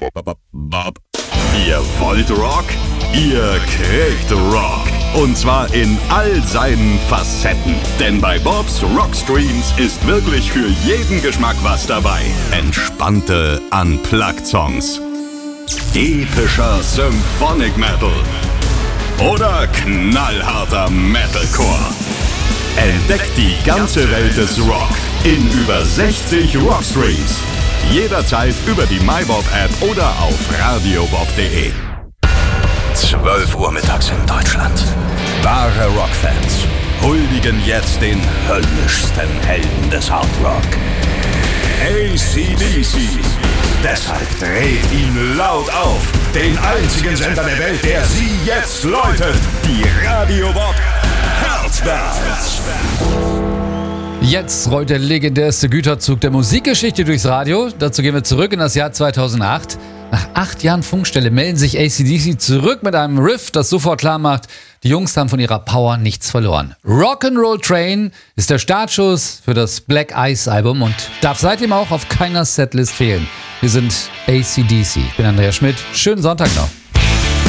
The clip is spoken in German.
Ihr wollt Rock? Ihr kriegt Rock. Und zwar in all seinen Facetten. Denn bei Bobs Rockstreams ist wirklich für jeden Geschmack was dabei. Entspannte Unplugged-Songs, epischer Symphonic Metal oder knallharter Metalcore. Entdeckt die ganze Welt des Rock in über 60 Rockstreams. Jederzeit über die MyBob-App oder auf radiobob.de. 12 Uhr mittags in Deutschland. Wahre Rockfans huldigen jetzt den höllischsten Helden des Hardrock. AC/DC. Deshalb dreht ihn laut auf. Den einzigen Sender der Welt, der Sie jetzt läutet. Die Radio Bob Herzbands. Jetzt rollt der legendärste Güterzug der Musikgeschichte durchs Radio. Dazu gehen wir zurück in das Jahr 2008. Nach 8 Jahren Funkstelle melden sich AC/DC zurück mit einem Riff, das sofort klar macht, die Jungs haben von ihrer Power nichts verloren. Rock'n'Roll Train ist der Startschuss für das Black Ice Album und darf seitdem auch auf keiner Setlist fehlen. Wir sind AC/DC. Ich bin Andreas Schmidt. Schönen Sonntag noch.